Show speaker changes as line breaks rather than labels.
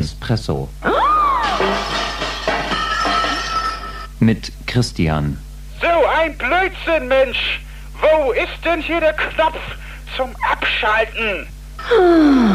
Espresso. Mit Christian.
So ein Blödsinn, Mensch! Wo ist denn hier der Knopf zum Abschalten?